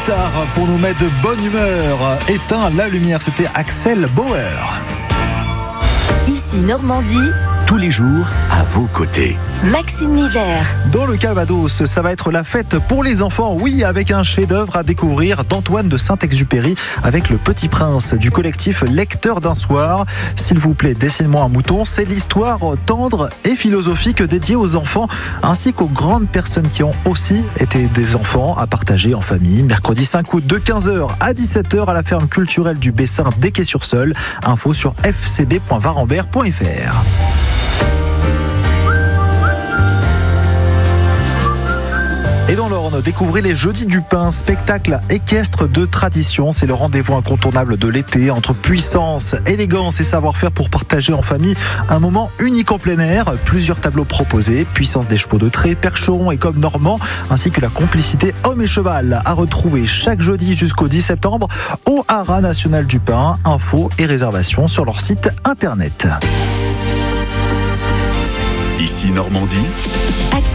guitare pour nous mettre de bonne humeur. Éteins la lumière, c'était Axel Bauer. Ici Normandie, tous les jours à vos côtés. Maxime Miller. Dans le Calvados, ça va être la fête pour les enfants, oui, avec un chef-d'œuvre à découvrir d'Antoine de Saint-Exupéry avec Le Petit Prince du collectif Lecteur d'un soir. S'il vous plaît, dessine-moi un mouton, c'est l'histoire tendre et philosophique dédiée aux enfants ainsi qu'aux grandes personnes qui ont aussi été des enfants à partager en famille. Mercredi 5 août de 15h à 17h à la ferme culturelle du Bessin d'Équet-sur-Seulles. Info sur fcb.varambert.fr. Et dans l'Orne, découvrez les Jeudis du Pain, spectacle équestre de tradition. C'est le rendez-vous incontournable de l'été entre puissance, élégance et savoir-faire pour partager en famille un moment unique en plein air. Plusieurs tableaux proposés, puissance des chevaux de trait, percheron et comme normand, ainsi que la complicité homme et cheval à retrouver chaque jeudi jusqu'au 10 septembre au Haras National du Pain. Infos et réservations sur leur site internet. Ici Normandie.